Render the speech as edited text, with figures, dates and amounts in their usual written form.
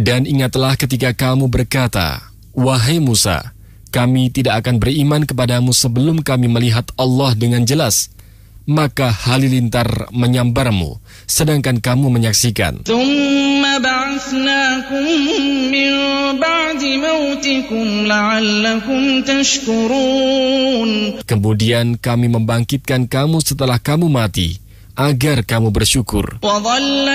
Dan ingatlah ketika kamu berkata, "Wahai Musa, kami tidak akan beriman kepadamu sebelum kami melihat Allah dengan jelas." Maka halilintar menyambarmu, sedangkan kamu menyaksikan. Kemudian kami membangkitkan kamu setelah kamu mati, agar kamu bersyukur.